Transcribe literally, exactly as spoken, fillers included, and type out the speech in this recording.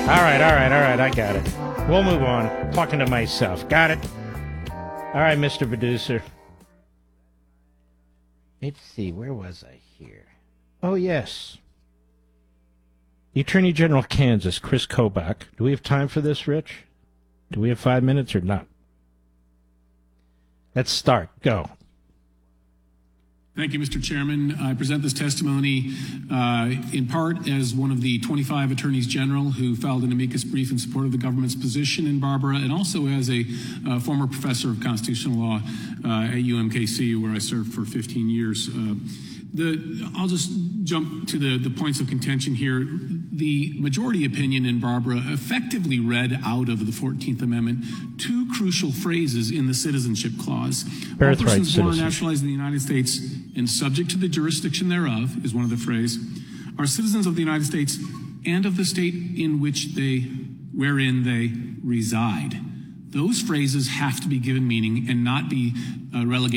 All right, all right, all right. I got it. We'll move on. Talking to myself. Got it? All right, Mister Producer. Let's see. Where was I here? Oh, yes. The Attorney General of Kansas, Chris Kobach. Do we have time for this, Rich? Do we have five minutes or not? Let's start. Go. Thank you, Mister Chairman. I present this testimony uh, in part as one of the twenty-five attorneys general who filed an amicus brief in support of the government's position in Barbara, and also as a uh, former professor of constitutional law uh, at U M K C, where I served for fifteen years. Uh, the, I'll just jump to the, the points of contention here. The majority opinion in Barbara effectively read out of the fourteenth Amendment two crucial phrases in the Citizenship Clause. All persons born and naturalized in the United States and subject to the jurisdiction thereof is one of the phrases, are citizens of the United States and of the state in which they, wherein they reside. Those phrases have to be given meaning and not be uh, relegated